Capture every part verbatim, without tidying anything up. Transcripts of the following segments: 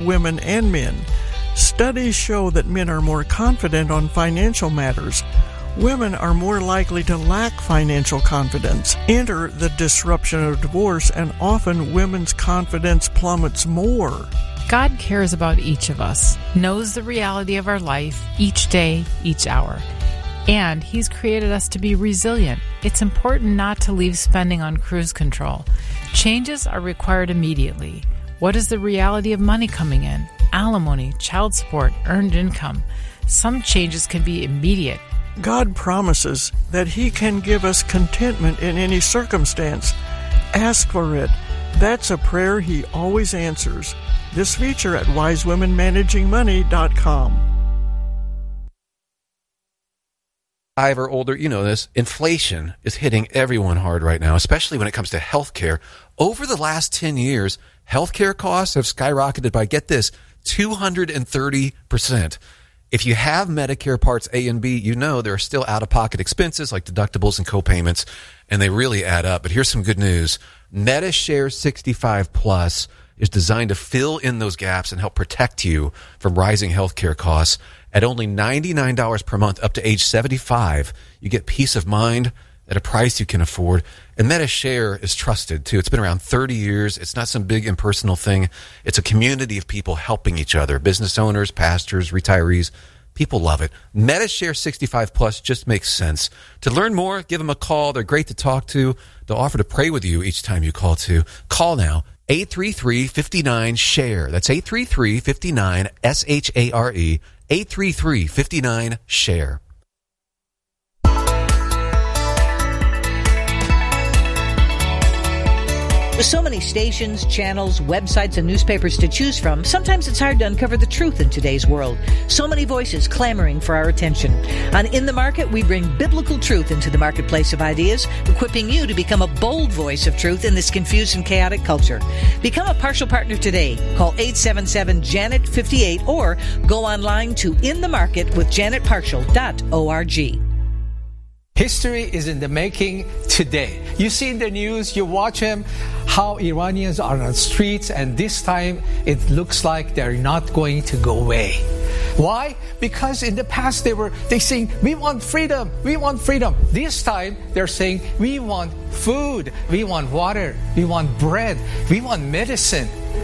women and men. Studies show that men are more confident on financial matters. Women are more likely to lack financial confidence. Enter the disruption of divorce, and often women's confidence plummets more. God cares about each of us, knows the reality of our life each day, each hour. And He's created us to be resilient. It's important not to leave spending on cruise control. Changes are required immediately. What is the reality of money coming in? Alimony, child support, earned income. Some changes can be immediate. God promises that He can give us contentment in any circumstance. Ask for it. That's a prayer He always answers. This feature at wise women managing money dot com. Five or older, you know this, inflation is hitting everyone hard right now, especially when it comes to healthcare. Over the last ten years, healthcare costs have skyrocketed by, get this, two hundred thirty percent. If you have Medicare Parts A and B, you know there are still out-of-pocket expenses like deductibles and co-payments, and they really add up. But here's some good news. MediShare sixty-five Plus is designed to fill in those gaps and help protect you from rising healthcare costs. At only ninety-nine dollars per month up to age seventy-five, you get peace of mind at a price you can afford. And MediShare is trusted, too. It's been around thirty years. It's not some big impersonal thing. It's a community of people helping each other, business owners, pastors, retirees. People love it. MediShare sixty-five Plus just makes sense. To learn more, give them a call. They're great to talk to. They'll offer to pray with you each time you call, too. Call now. eight three three, five nine, share. That's eight three three, five nine, S H A R E. eight three three, five nine, share. With so many stations, channels, websites, and newspapers to choose from, sometimes it's hard to uncover the truth in today's world. So many voices clamoring for our attention. On In the Market, we bring biblical truth into the marketplace of ideas, equipping you to become a bold voice of truth in this confused and chaotic culture. Become a partial partner today. Call eight seven seven, Janet fifty-eight or go online to in the market with janet partial dot org. History is in the making today. You see in the news, you watch them, how Iranians are on the streets, and this time it looks like they're not going to go away. Why? Because in the past they were they saying, we want freedom, we want freedom. This time they're saying, we want food, we want water, we want bread, we want medicine.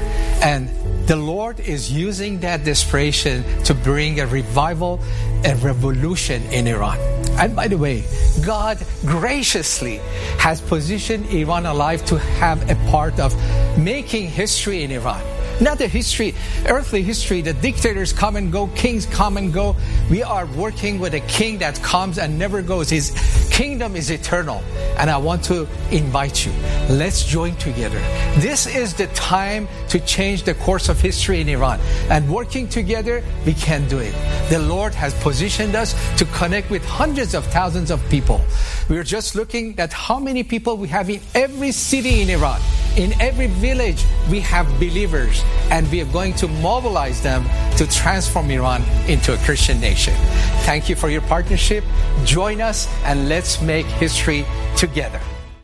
And the Lord is using that desperation to bring a revival, a revolution in Iran. And by the way, God graciously has positioned Iran alive to have a part of making history in Iran. Not the history, earthly history, the dictators come and go, kings come and go. We are working with a king that comes and never goes. His kingdom is eternal. And I want to invite you. Let's join together. This is the time to change the course of history in Iran. And working together, we can do it. The Lord has positioned us to connect with hundreds of thousands of people. We're just looking at how many people we have in every city in Iran. In every village, we have believers. And we are going to mobilize them to transform Iran into a Christian nation. Thank you for your partnership. Join us and let's make history together.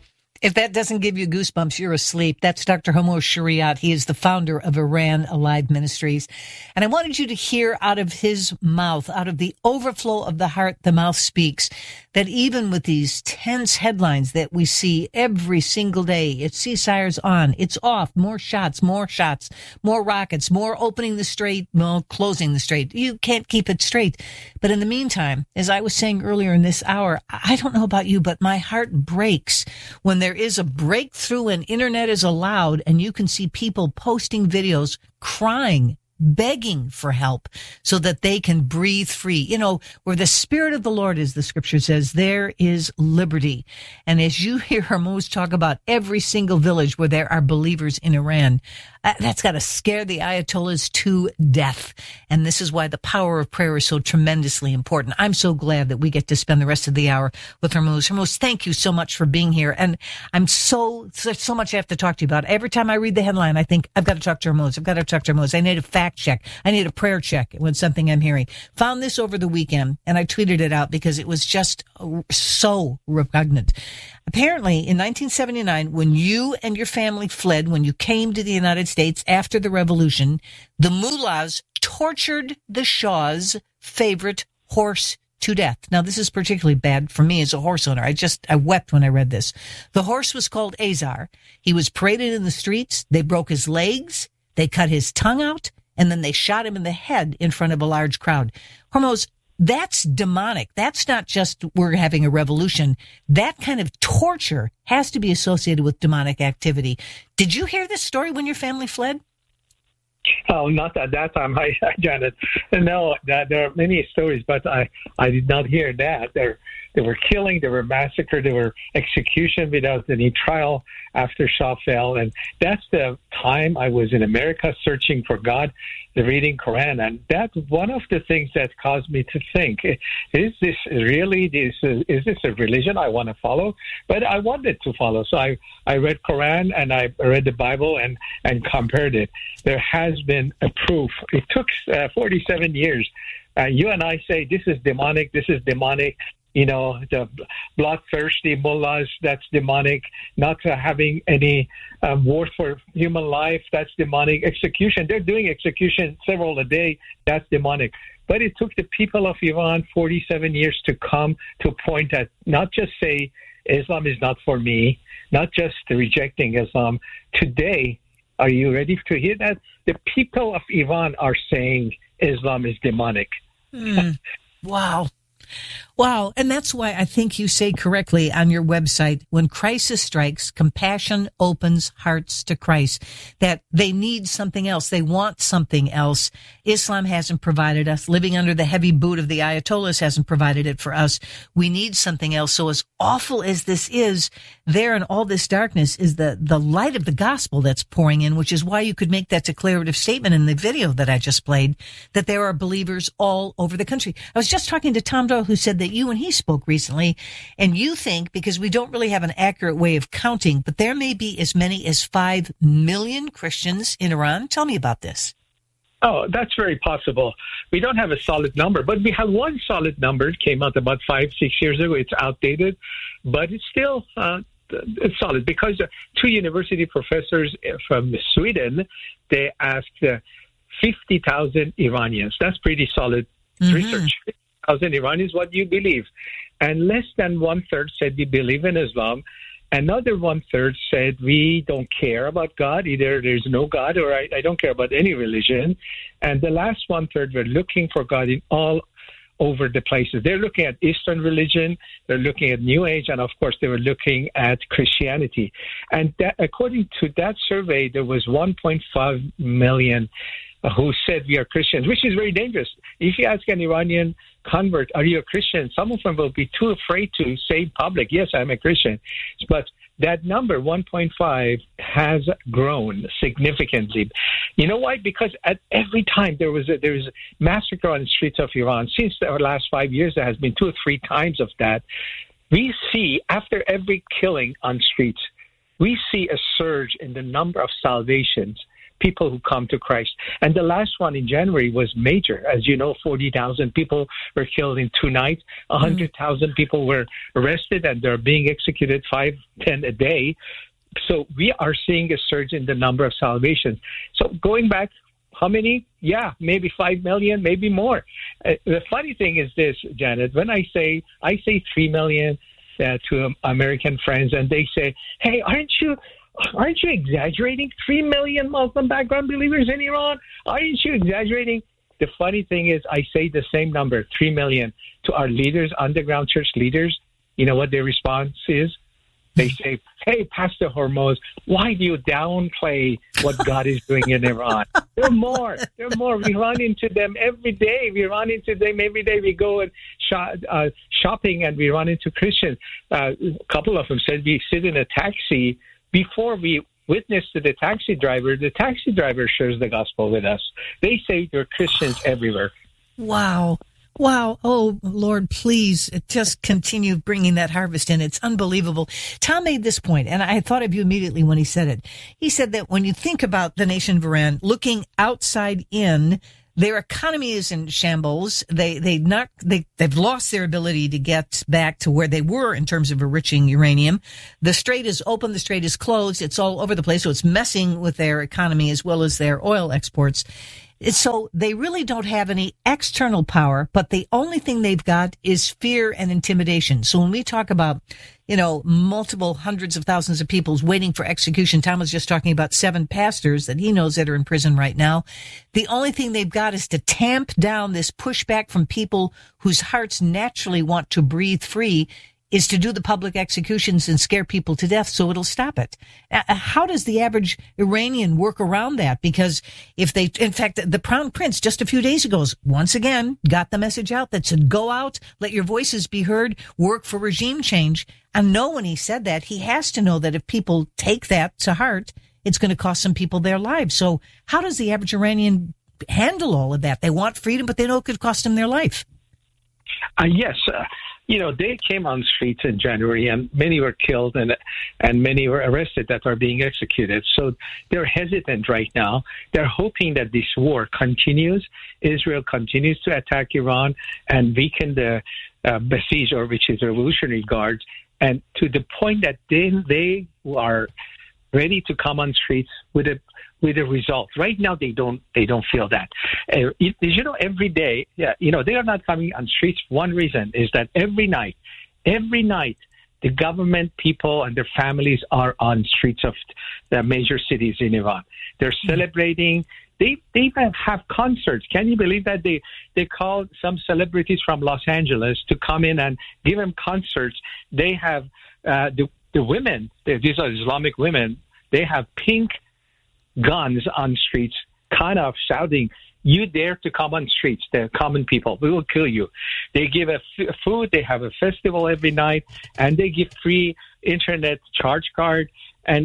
If that doesn't give you goosebumps, you're asleep. That's Doctor Homo Shariat. He is the founder of Iran Alive Ministries. And I wanted you to hear out of his mouth, out of the overflow of the heart, the mouth speaks, that even with these tense headlines that we see every single day, it's ceasefire's on, it's off, more shots, more shots, more rockets, more opening the strait, well, closing the strait. You can't keep it straight. But in the meantime, as I was saying earlier in this hour, I don't know about you, but my heart breaks when there is a breakthrough and internet is allowed and you can see people posting videos crying, begging for help so that they can breathe free. You know, where the Spirit of the Lord is, the scripture says, there is liberty. And as you hear Hormuz talk about every single village where there are believers in Iran, uh, that's got to scare the Ayatollahs to death. And this is why the power of prayer is so tremendously important. I'm so glad that we get to spend the rest of the hour with Hormuz. Hormuz, thank you so much for being here. And I'm so, so, so much I have to talk to you about. Every time I read the headline, I think, I've got to talk to Hormuz. I've got to talk to Hormuz. I need a fact check. I need a prayer check when something I'm hearing. Found this over the weekend and I tweeted it out because it was just so repugnant. Apparently, in nineteen seventy-nine, when you and your family fled, when you came to the United States after the revolution, the mullahs tortured the Shah's favorite horse to death. Now, this is particularly bad for me as a horse owner. I just, I wept when I read this. The horse was called Azar. He was paraded in the streets. They broke his legs. They cut his tongue out, and then they shot him in the head in front of a large crowd. Hormoz, that's demonic. That's not just we're having a revolution. That kind of torture has to be associated with demonic activity. Did you hear this story when your family fled? Oh, not at that time, hi, Janet. No, that, there are many stories, but I, I did not hear that. There, they were killing, they were massacred, they were execution without any trial after Shah fell. And that's the time I was in America searching for God, reading Quran. And that's one of the things that caused me to think, is this really, this, is this a religion I want to follow? But I wanted to follow. So I, I read Quran and I read the Bible and, and compared it. There has been a proof. It took uh, forty-seven years. Uh, you and I say, this is demonic, this is demonic. You know, the bloodthirsty mullahs, that's demonic. Not uh, having any um, worth for human life, that's demonic. Execution, they're doing execution several a day, that's demonic. But it took the people of Iran forty-seven years to come to point at, not just say, Islam is not for me, not just rejecting Islam. Today, are you ready to hear that? The people of Iran are saying Islam is demonic. Mm. Wow. Wow. And that's why I think you say correctly on your website, when crisis strikes, compassion opens hearts to Christ, that they need something else. They want something else. Islam hasn't provided us. Living under the heavy boot of the Ayatollahs hasn't provided it for us. We need something else. So as awful as this is, there in all this darkness is the, the light of the gospel that's pouring in, which is why you could make that declarative statement in the video that I just played, that there are believers all over the country. I was just talking to Tom Doyle, who said that you and he spoke recently, and you think, because we don't really have an accurate way of counting, but there may be as many as five million Christians in Iran. Tell me about this. Oh, that's very possible. We don't have a solid number, but we have one solid number. It came out about five, six years ago. It's outdated, but it's still uh, it's solid because uh, two university professors from Sweden, they asked uh, fifty thousand Iranians. That's pretty solid mm-hmm. research. fifty thousand Iranians, what do you believe? And less than one-third said we believe in Islam. Another one-third said we don't care about God. Either there's no God or I, I don't care about any religion. And the last one-third were looking for God in all over the places. They're looking at Eastern religion. They're looking at New Age. And, of course, they were looking at Christianity. And that, according to that survey, there was one point five million who said we are Christians, which is very dangerous. If you ask an Iranian convert, are you a Christian? Some of them will be too afraid to say in public, yes, I'm a Christian. But that number, one point five, has grown significantly. You know why? Because at every time there was a, there was a massacre on the streets of Iran, since the last five years, there has been two or three times of that. We see, after every killing on streets, we see a surge in the number of salvations, people who come to Christ. And the last one in January was major. As you know, forty thousand people were killed in two nights. one hundred thousand mm. people were arrested, and they're being executed five, ten a day. So we are seeing a surge in the number of salvations. So going back, how many? Yeah, maybe five million, maybe more. Uh, the funny thing is this, Janet, when I say, I say three million uh, to um, American friends, and they say, hey, aren't you... Aren't you exaggerating? Three million Muslim background believers in Iran? Aren't you exaggerating? The funny thing is, I say the same number, three million, to our leaders, underground church leaders. You know what their response is? They say, hey, Pastor Hormoz, why do you downplay what God is doing in Iran? There are more. There are more. We run into them every day. We run into them every day. We go and shop, uh, shopping, and we run into Christians. Uh, a couple of them said we sit in a taxi. Before we witness to the taxi driver, the taxi driver shares the gospel with us. They say there are Christians everywhere. Wow. Wow. Oh, Lord, please just continue bringing that harvest in. It's unbelievable. Tom made this point, and I thought of you immediately when he said it. He said that when you think about the nation of Iran looking outside in, Their economy is in shambles. They, they not, they, they've lost their ability to get back to where they were in terms of enriching uranium. The strait is open. The strait is closed. It's all over the place. So it's messing with their economy as well as their oil exports. So they really don't have any external power, but the only thing they've got is fear and intimidation. So when we talk about, you know, multiple hundreds of thousands of people waiting for execution, Tom was just talking about seven pastors that he knows that are in prison right now. The only thing they've got is to tamp down this pushback from people whose hearts naturally want to breathe free, is to do the public executions and scare people to death so it'll stop it. Uh, how does the average Iranian work around that? Because if they, in fact, the Crown Prince just a few days ago, once again, got the message out that said, go out, let your voices be heard, work for regime change. And know when he said that, he has to know that if people take that to heart, it's going to cost some people their lives. So how does the average Iranian handle all of that? They want freedom, but they know it could cost them their life. Uh, yes. Uh, you know, they came on streets in January, and many were killed and and many were arrested that are being executed. So they're hesitant right now. They're hoping that this war continues. Israel continues to attack Iran and weaken the uh, Basij, or which is Revolutionary Guards, and to the point that they, they are ready to come on streets with a with a result. Right now, they don't they don't feel that. Uh, it, you know, every day, yeah, you know, they are not coming on streets. One reason is that every night, every night, the government, people, and their families are on streets of the major cities in Iran. They're celebrating. They they even have concerts. Can you believe that they they called some celebrities from Los Angeles to come in and give them concerts? They have uh, the the women. These are Islamic women. They have pink guns on streets, kind of shouting, you dare to come on streets, the common people, we will kill you. They give a f- food, they have a festival every night, and they give free internet charge card, and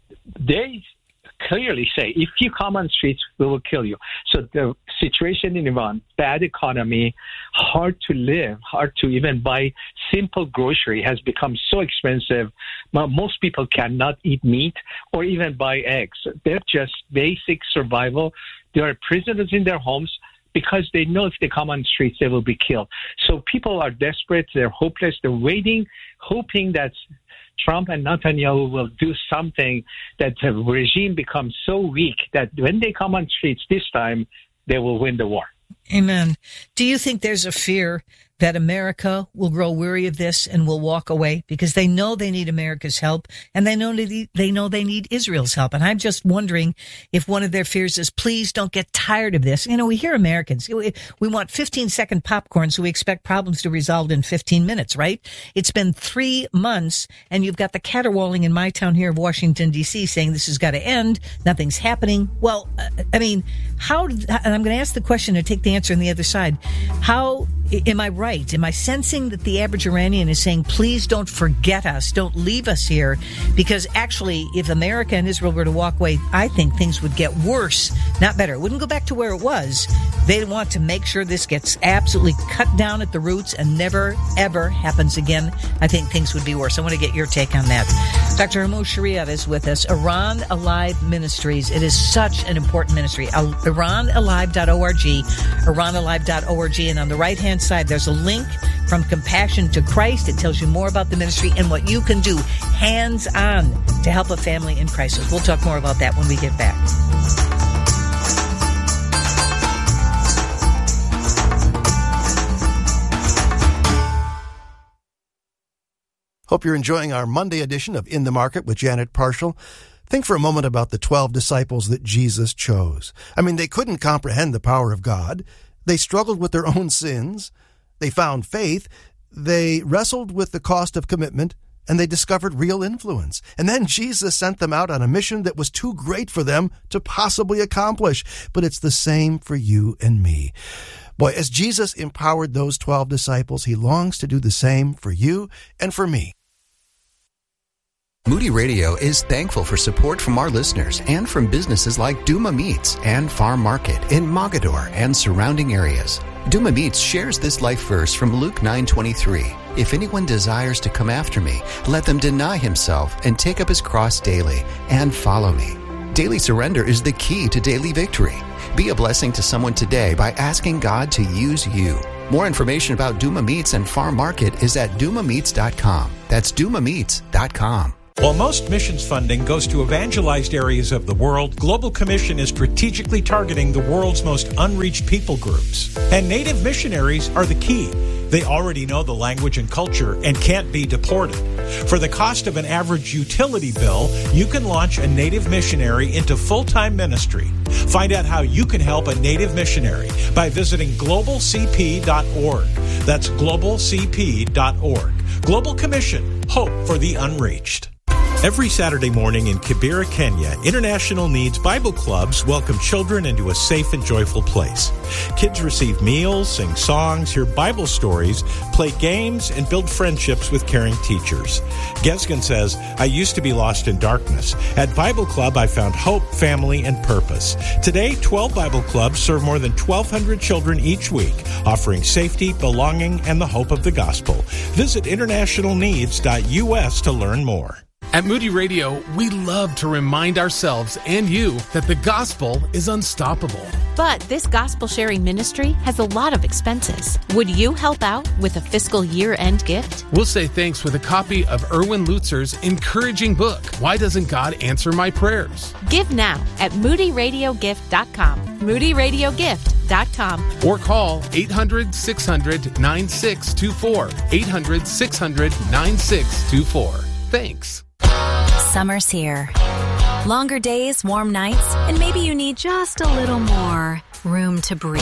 they clearly say, if you come on streets, we will kill you. So the situation in Iran, bad economy, hard to live, hard to even buy simple grocery, has become so expensive. Most people cannot eat meat or even buy eggs. They're just basic survival. They are prisoners in their homes because they know if they come on streets, they will be killed. So people are desperate. They're hopeless. They're waiting, hoping that Trump and Netanyahu will do something that the regime becomes so weak that when they come on streets this time, they will win the war. Amen. Do you think there's a fear that America will grow weary of this and will walk away because they know they need America's help and they know they, they know they need Israel's help? And I'm just wondering if one of their fears is, please don't get tired of this. You know, we hear Americans, we, we want fifteen second popcorn, so we expect problems to be resolved in fifteen minutes, right? It's been three months and you've got the caterwauling in my town here of Washington, D C saying this has got to end. Nothing's happening. Well, I mean, how, and I'm going to ask the question and take the answer on the other side. How am I right? Am I sensing that the average Iranian is saying, please don't forget us, don't leave us here? Because actually, if America and Israel were to walk away, I think things would get worse, not better. It wouldn't go back to where it was. They want to make sure this gets absolutely cut down at the roots and never, ever happens again. I think things would be worse. I want to get your take on that. Doctor Amos Shariat is with us. Iran Alive Ministries. It is such an important ministry. iran alive dot org, iran alive dot org. And on the right-hand side, there's a link from Compassion to Christ. It tells you more about the ministry and what you can do hands-on to help a family in crisis. We'll talk more about that when we get back. Hope you're enjoying our Monday edition of In the Market with Janet Parshall. Think for a moment about the twelve disciples that Jesus chose. I mean, they couldn't comprehend the power of God. They struggled with their own sins. They found faith. They wrestled with the cost of commitment, and they discovered real influence. And then Jesus sent them out on a mission that was too great for them to possibly accomplish. But it's the same for you and me. Boy, as Jesus empowered those twelve disciples, he longs to do the same for you and for me. Moody Radio is thankful for support from our listeners and from businesses like Duma Meats and Farm Market in Mogador and surrounding areas. Duma Meats shares this life verse from Luke nine twenty-three. If anyone desires to come after me, let them deny himself and take up his cross daily and follow me. Daily surrender is the key to daily victory. Be a blessing to someone today by asking God to use you. More information about Duma Meats and Farm Market is at duma meats dot com. That's duma meats dot com. While most missions funding goes to evangelized areas of the world, Global Commission is strategically targeting the world's most unreached people groups. And Native missionaries are the key. They already know the language and culture and can't be deported. For the cost of an average utility bill, you can launch a Native missionary into full-time ministry. Find out how you can help a Native missionary by visiting global c p dot org. That's global c p dot org. Global Commission, hope for the unreached. Every Saturday morning in Kibera, Kenya, International Needs Bible Clubs welcome children into a safe and joyful place. Kids receive meals, sing songs, hear Bible stories, play games, and build friendships with caring teachers. Gesgen says, I used to be lost in darkness. At Bible Club, I found hope, family, and purpose. Today, twelve Bible Clubs serve more than twelve hundred children each week, offering safety, belonging, and the hope of the gospel. Visit international needs dot u s to learn more. At Moody Radio, we love to remind ourselves and you that the gospel is unstoppable. But this gospel sharing ministry has a lot of expenses. Would you help out with a fiscal year-end gift? We'll say thanks with a copy of Erwin Lutzer's encouraging book, Why Doesn't God Answer My Prayers? Give now at moody radio gift dot com. moody radio gift dot com. Or call eight hundred, six hundred, nine six two four. eight hundred, six hundred, nine six two four. Thanks. Summer's here. Longer days, warm nights, and maybe you need just a little more room to breathe.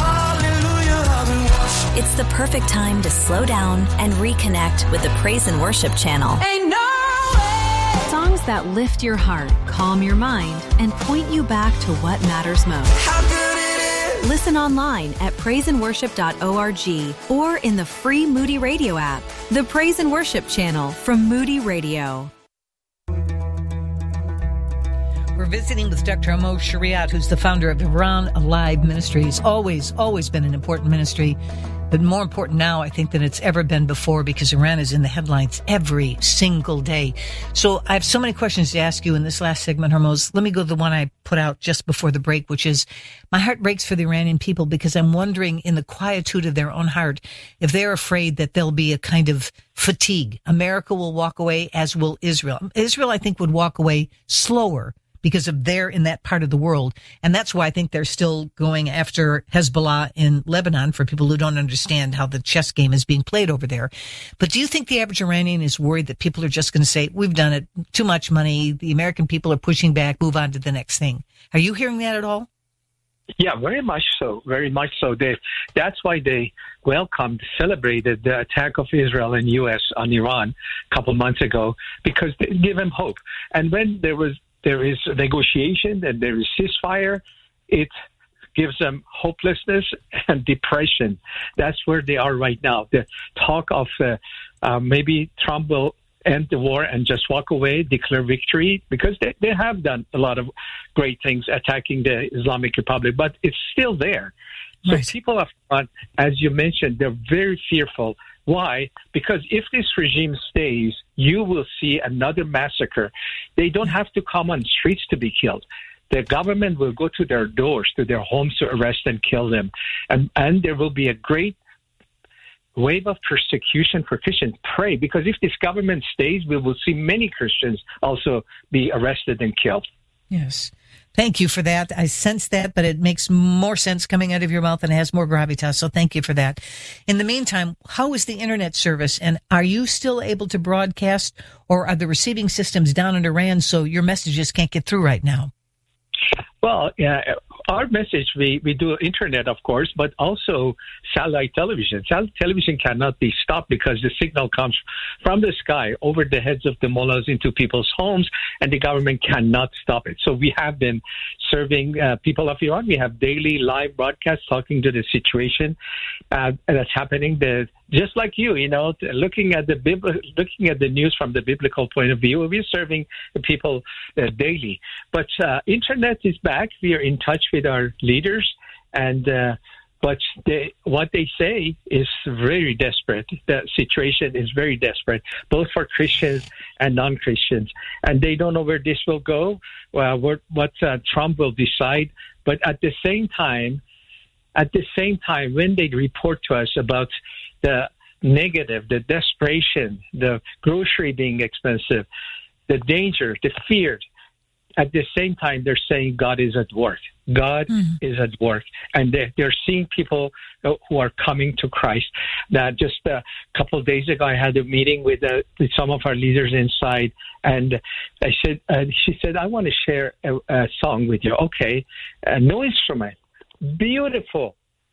It's the perfect time to slow down and reconnect with the Praise and Worship channel. Ain't no way. Songs that lift your heart, calm your mind, and point you back to what matters most. How good it is. Listen online at praise and worship dot org or in the free Moody Radio app. The Praise and Worship channel from Moody Radio. We're visiting with Doctor Amo Shariat, who's the founder of Iran Alive Ministries. Always, always been an important ministry, but more important now, I think, than it's ever been before, because Iran is in the headlines every single day. So I have so many questions to ask you in this last segment, Hormoz. Let me go to the one I put out just before the break, which is, my heart breaks for the Iranian people, because I'm wondering, in the quietude of their own heart, if they're afraid that there'll be a kind of fatigue. America will walk away, as will Israel. Israel, I think, would walk away slower, because of they're in that part of the world. And that's why I think they're still going after Hezbollah in Lebanon, for people who don't understand how the chess game is being played over there. But do you think the average Iranian is worried that people are just going to say, we've done it, too much money, the American people are pushing back, move on to the next thing? Are you hearing that at all? Yeah, very much so, very much so, Dave. That's why they welcomed, celebrated the attack of Israel and U S on Iran a couple months ago, because they give them hope. And when there was there is negotiation and there is ceasefire, it gives them hopelessness and depression. That's where they are right now. The talk of uh, uh, maybe Trump will end the war and just walk away, declare victory, because they, they have done a lot of great things attacking the Islamic Republic, but it's still there. So right. People up front, as you mentioned, they're very fearful. Why? Because if this regime stays, you will see another massacre. They don't have to come on streets to be killed. The government will go to their doors, to their homes, to arrest and kill them. And, and there will be a great wave of persecution for Christians. Pray, because if this government stays, we will see many Christians also be arrested and killed. Yes. Thank you for that. I sense that, but it makes more sense coming out of your mouth and has more gravitas. So thank you for that. In the meantime, how is the internet service? And are you still able to broadcast, or are the receiving systems down in Iran so your messages can't get through right now? Well, yeah, our message, we, we do internet, of course, but also satellite television. Satellite television cannot be stopped because the signal comes from the sky over the heads of the mullahs into people's homes, and the government cannot stop it. So we have been serving uh, people of Iran. We have daily live broadcasts talking to the situation uh, that's happening. The, just like you, you know, looking at the Bibli- looking at the news from the biblical point of view, we're serving the people uh, daily. But uh, internet is back. We are in touch with our leaders, and uh, but they, what they say is very desperate. The situation is very desperate, both for Christians and non-Christians. And they don't know where this will go, well, what, what uh, Trump will decide. But at the same time, at the same time, when they report to us about the negative, the desperation, the grocery being expensive, the danger, the fear, at the same time, they're saying God is at work. God mm. is at work. And they're, they're seeing people who are coming to Christ. Now, just a couple of days ago, I had a meeting with, uh, with some of our leaders inside. And I said, uh, she said, I want to share a, a song with you. Okay. Uh, no instrument. Beautiful.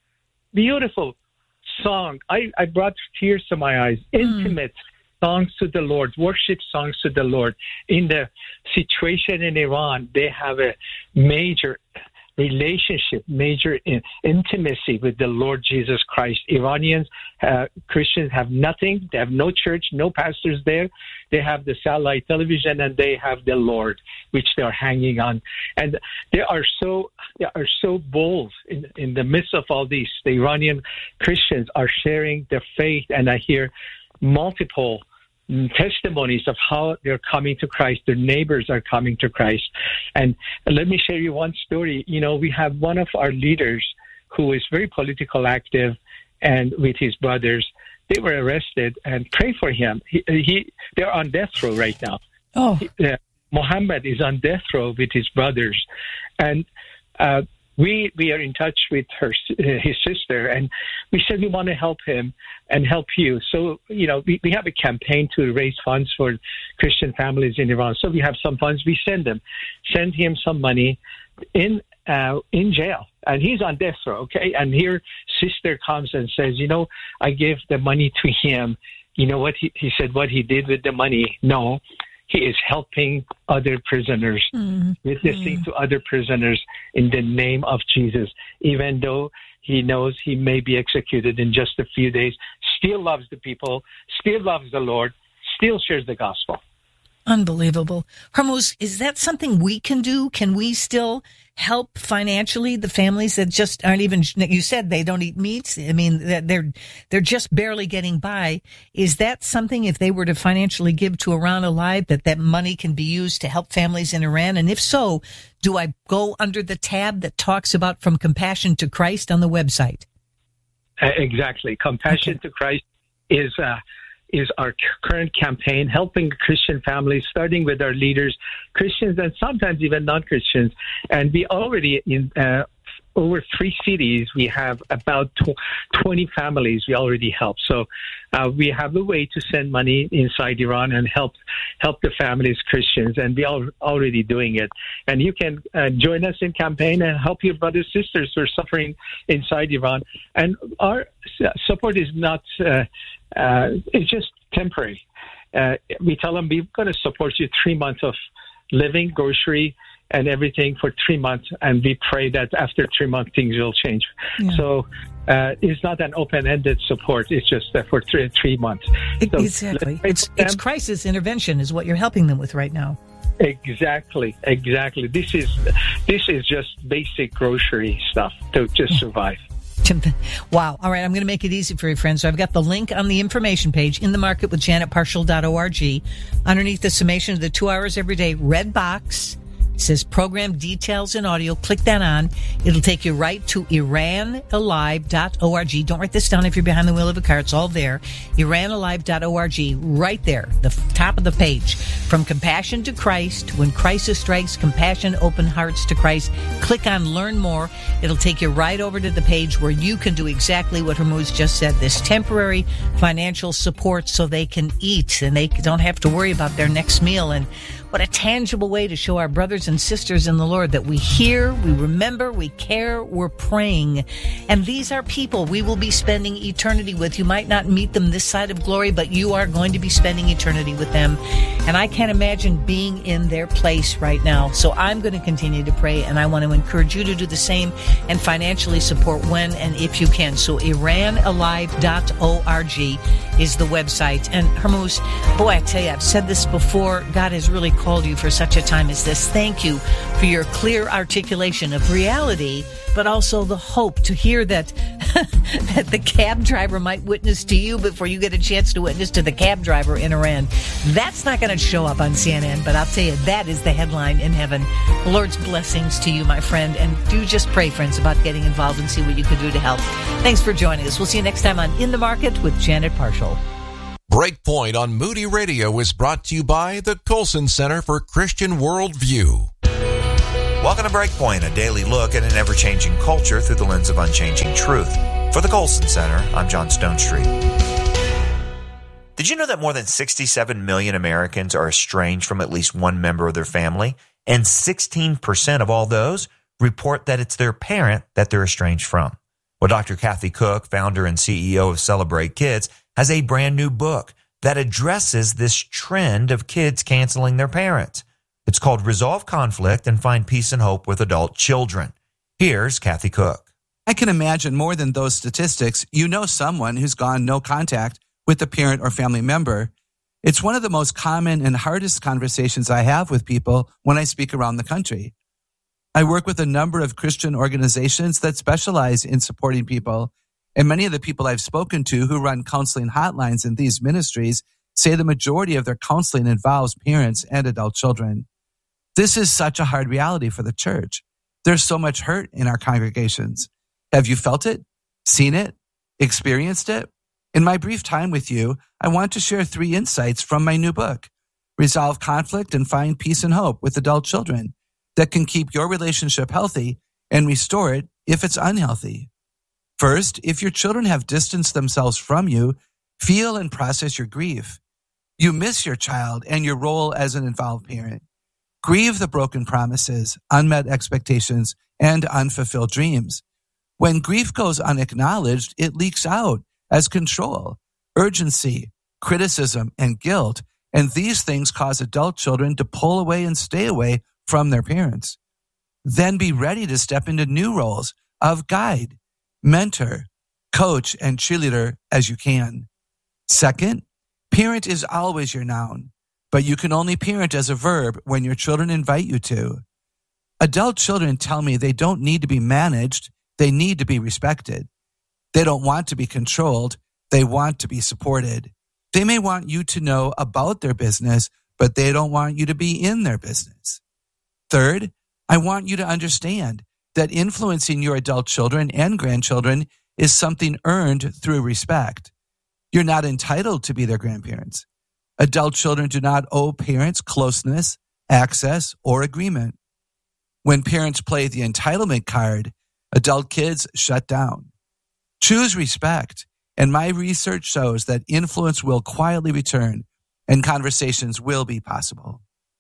Beautiful song. I, I brought tears to my eyes. Intimate. Mm. Songs to the Lord, worship songs to the Lord. In the situation in Iran, they have a major relationship, major in, intimacy with the Lord Jesus Christ. Iranians, uh, Christians have nothing. They have no church, no pastors there. They have the satellite television, and they have the Lord, which they are hanging on. And they are so they are so bold in, in the midst of all these. The Iranian Christians are sharing their faith, and I hear multiple testimonies of how they're coming to Christ. Their neighbors are coming to Christ. And let me share you one story. You know, we have one of our leaders who is very political active, and with his brothers, they were arrested, and pray for him. He, he they're on death row right now. Oh, he, uh, Mohammed is on death row with his brothers, and uh, We we are in touch with her, his sister, and we said we want to help him and help you. So, you know, we, we have a campaign to raise funds for Christian families in Iran. So we have some funds. We send them, send him some money in uh, in jail, and he's on death row. Okay, and here sister comes and says, you know, I gave the money to him. You know what he, he said? What he did with the money? No. He is helping other prisoners, mm-hmm. witnessing mm-hmm. to other prisoners in the name of Jesus, even though he knows he may be executed in just a few days, still loves the people, still loves the Lord, still shares the gospel. Unbelievable. Hormuz, is that something we can do? Can we still help financially the families that just aren't even, you said they don't eat meat. I mean, they're, they're just barely getting by. Is that something, if they were to financially give to Iran Alive, that that money can be used to help families in Iran? And if so, do I go under the tab that talks about From Compassion to Christ on the website? Uh, exactly. Compassion okay. to Christ is, uh, is our current campaign, helping Christian families, starting with our leaders, Christians and sometimes even non-Christians. And we already, in uh, over three cities, we have about twenty families we already help. So uh, we have a way to send money inside Iran and help help the families, Christians, and we are already doing it. And you can uh, join us in campaign and help your brothers, sisters who are suffering inside Iran. And our support is not... Uh, Uh, it's just temporary. Uh, we tell them we're going to support you three months of living, grocery, and everything for three months, and we pray that after three months things will change. Yeah. So uh, it's not an open-ended support. It's just uh, for three, three months. So exactly. It's, it's crisis intervention is what you're helping them with right now. Exactly, exactly. This is this is just basic grocery stuff to just yeah. survive. Wow. All right. I'm going to make it easy for you, friends. So I've got the link on the information page, in the market with janet parshall dot org. Underneath the summation of the two hours every day, red box. It says program details and audio. Click that on. It'll take you right to iran alive dot org. Don't write this down if you're behind the wheel of a car. It's all there. iran alive dot org. Right there. The top of the page. From Compassion to Christ. When crisis strikes, compassion, open hearts to Christ. Click on Learn More. It'll take you right over to the page where you can do exactly what Hormuz just said. This temporary financial support so they can eat and they don't have to worry about their next meal. And what a tangible way to show our brothers and sisters in the Lord that we hear, we remember, we care, we're praying. And these are people we will be spending eternity with. You might not meet them this side of glory, but you are going to be spending eternity with them. And I can't imagine being in their place right now. So I'm going to continue to pray, and I want to encourage you to do the same and financially support when and if you can. So iran alive dot org is the website. And Hormuz, boy, I tell you, I've said this before, God has really called you for such a time as this. Thank you for your clear articulation of reality, but also the hope to hear that that the cab driver might witness to you before you get a chance to witness to the cab driver in Iran. That's not going to show up on C N N, but I'll tell you, that is the headline in heaven. The Lord's blessings to you, my friend, and do just pray, friends, about getting involved and see what you could do to help. Thanks for joining us. We'll see you next time on In the Market with Janet Parshall. Breakpoint on Moody Radio is brought to you by the Colson Center for Christian Worldview. Welcome to Breakpoint, a daily look at an ever-changing culture through the lens of unchanging truth. For the Colson Center, I'm John Stonestreet. Did you know that more than sixty-seven million Americans are estranged from at least one member of their family? And sixteen percent of all those report that it's their parent that they're estranged from. Well, Doctor Kathy Cook, founder and C E O of Celebrate Kids, has a brand new book that addresses this trend of kids canceling their parents. It's called Resolve Conflict and Find Peace and Hope with Adult Children. Here's Kathy Cook. I can imagine more than those statistics, you know someone who's gone no contact with a parent or family member. It's one of the most common and hardest conversations I have with people when I speak around the country. I work with a number of Christian organizations that specialize in supporting people, and many of the people I've spoken to who run counseling hotlines in these ministries say the majority of their counseling involves parents and adult children. This is such a hard reality for the church. There's so much hurt in our congregations. Have you felt it, seen it, experienced it? In my brief time with you, I want to share three insights from my new book, Resolve Conflict and Find Peace and Hope with Adult Children, that can keep your relationship healthy and restore it if it's unhealthy. First, if your children have distanced themselves from you, feel and process your grief. You miss your child and your role as an involved parent. Grieve the broken promises, unmet expectations, and unfulfilled dreams. When grief goes unacknowledged, it leaks out as control, urgency, criticism, and guilt, and these things cause adult children to pull away and stay away from their parents. Then be ready to step into new roles of guide, mentor, coach, and cheerleader as you can. Second, parent is always your noun, but you can only parent as a verb when your children invite you to. Adult children tell me they don't need to be managed, they need to be respected. They don't want to be controlled, they want to be supported. They may want you to know about their business, but they don't want you to be in their business. Third, I want you to understand that influencing your adult children and grandchildren is something earned through respect. You're not entitled to be their grandparents. Adult children do not owe parents closeness, access, or agreement. When parents play the entitlement card, adult kids shut down. Choose respect, and my research shows that influence will quietly return and conversations will be possible.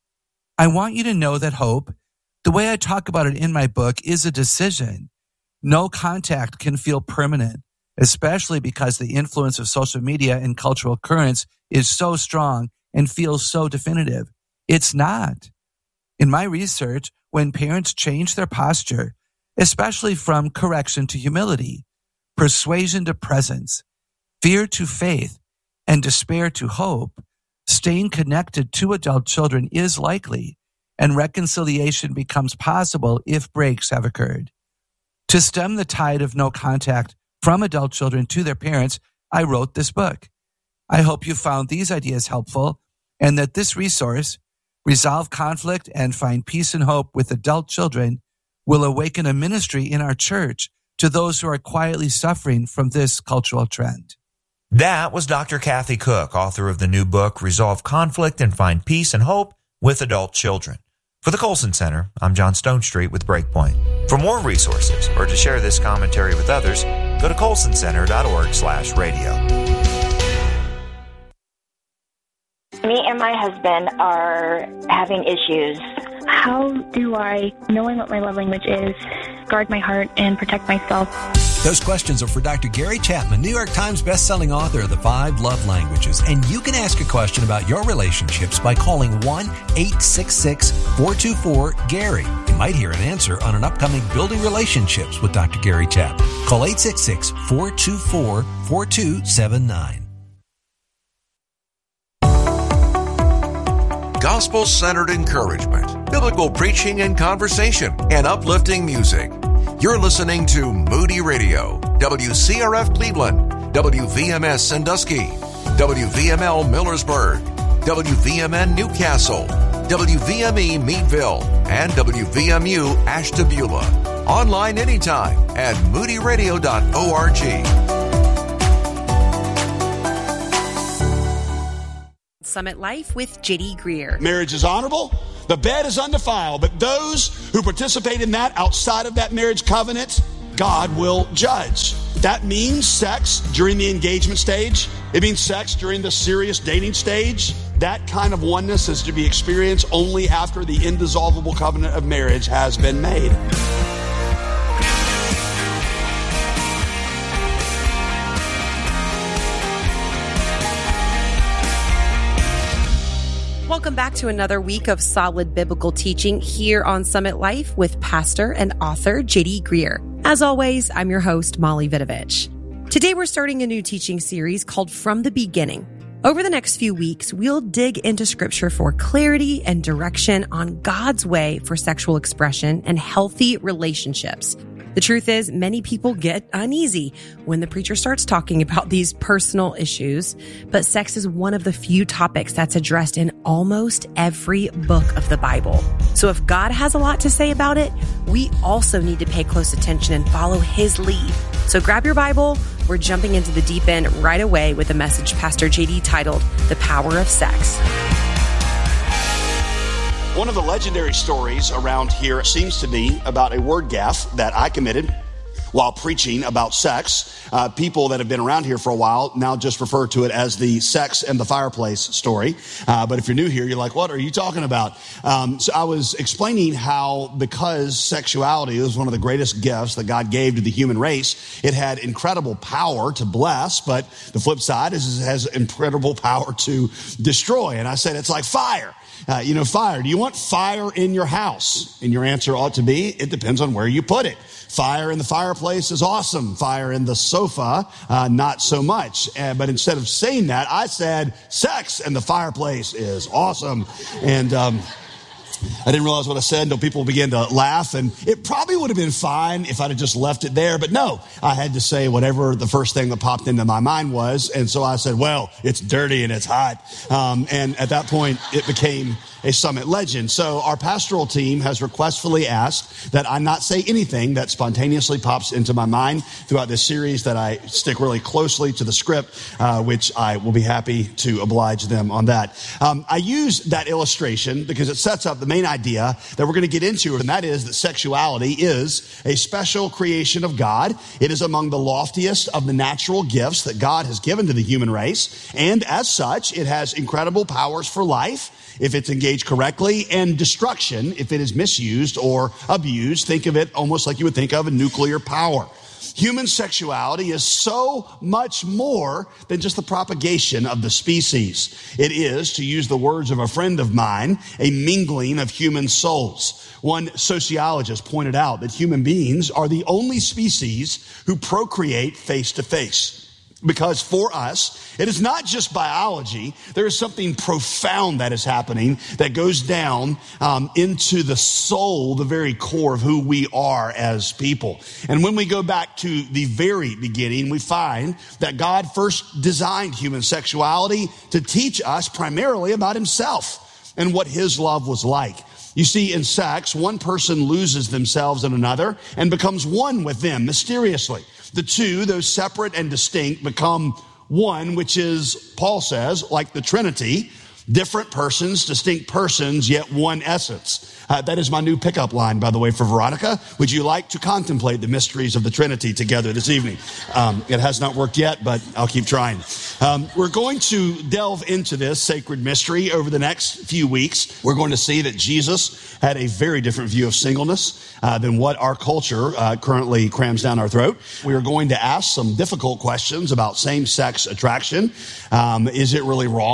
I want you to know that hope, the way I talk about it in my book, is a decision. No contact can feel permanent, especially because the influence of social media and cultural currents is so strong and feels so definitive. It's not. In my research, when parents change their posture, especially from correction to humility, persuasion to presence, fear to faith, and despair to hope, staying connected to adult children is likely, and reconciliation becomes possible if breaks have occurred. To stem the tide of no contact from adult children to their parents, I wrote this book. I hope you found these ideas helpful and that this resource, Resolve Conflict and Find Peace and Hope with Adult Children, will awaken a ministry in our church to those who are quietly suffering from this cultural trend. That was Doctor Kathy Cook, author of the new book, Resolve Conflict and Find Peace and Hope with Adult Children. For the Colson Center, I'm John Stonestreet with Breakpoint. For more resources or to share this commentary with others, go to colson center dot org slash radio. Me and my husband are having issues. How do I, knowing what my love language is, guard my heart and protect myself? Those questions are for Doctor Gary Chapman, New York Times bestselling author of The Five Love Languages. And you can ask a question about your relationships by calling one eight six six, four two four, Gary. You might hear an answer on an upcoming Building Relationships with Doctor Gary Chapman. Call eight six six, four two four, four two seven nine. Gospel-centered encouragement, biblical preaching and conversation, and uplifting music. You're listening to Moody Radio, W C R F Cleveland, W V M S Sandusky, W V M L Millersburg, W V M N Newcastle, W V M E Meadville, and W V M U Ashtabula. Online anytime at moody radio dot org. Summit Life with J D Greer. Marriage is honorable. The bed is undefiled. But those who participate in that outside of that marriage covenant, God will judge. That means sex during the engagement stage. It means sex during the serious dating stage. That kind of oneness is to be experienced only after the indissoluble covenant of marriage has been made. Welcome back to another week of solid biblical teaching here on Summit Life with pastor and author J D Greer. As always, I'm your host, Molly Vidovich. Today we're starting a new teaching series called From the Beginning. Over the next few weeks, we'll dig into scripture for clarity and direction on God's way for sexual expression and healthy relationships. The truth is, many people get uneasy when the preacher starts talking about these personal issues, but sex is one of the few topics that's addressed in almost every book of the Bible. So if God has a lot to say about it, we also need to pay close attention and follow his lead. So grab your Bible. We're jumping into the deep end right away with a message Pastor J D titled, The Power of Sex. One of the legendary stories around here seems to be about a word gaffe that I committed while preaching about sex. Uh, people that have been around here for a while now just refer to it as the sex and the fireplace story. Uh, but if you're new here, you're like, what are you talking about? Um, so I was explaining how because sexuality is one of the greatest gifts that God gave to the human race, it had incredible power to bless, but the flip side is it has incredible power to destroy. And I said, it's like fire. Uh, you know, fire. Do you want fire in your house? And your answer ought to be, it depends on where you put it. Fire in the fireplace is awesome. Fire in the sofa, uh, not so much. Uh, but instead of saying that, I said, sex in the fireplace is awesome. And, um, I didn't realize what I said until people began to laugh, and it probably would have been fine if I'd have just left it there, but no, I had to say whatever the first thing that popped into my mind was, and so I said, well, it's dirty and it's hot, um, and at that point, it became a Summit legend. So our pastoral team has requestfully asked that I not say anything that spontaneously pops into my mind throughout this series, that I stick really closely to the script, uh, which I will be happy to oblige them on that. Um, I use that illustration because it sets up the main idea that we're going to get into, and that is that sexuality is a special creation of God. It is among the loftiest of the natural gifts that God has given to the human race, and as such, it has incredible powers for life if it's engaged correctly, and destruction if it is misused or abused. Think of it almost like you would think of a nuclear power. Human sexuality is so much more than just the propagation of the species. It is, to use the words of a friend of mine, a mingling of human souls. One sociologist pointed out that human beings are the only species who procreate face to face. Because for us, it is not just biology. There is something profound that is happening that goes down um, into the soul, the very core of who we are as people. And when we go back to the very beginning, we find that God first designed human sexuality to teach us primarily about himself and what his love was like. You see, in sex, one person loses themselves in another and becomes one with them mysteriously. The two, those separate and distinct, become one, which is, Paul says, like the Trinity, different persons, distinct persons, yet one essence. Uh, that is my new pickup line, by the way, for Veronica. Would you like to contemplate the mysteries of the Trinity together this evening? Um, it has not worked yet, but I'll keep trying. Um, we're going to delve into this sacred mystery over the next few weeks. We're going to see that Jesus had a very different view of singleness uh, than what our culture uh, currently crams down our throat. We are going to ask some difficult questions about same-sex attraction. Um, is it really wrong?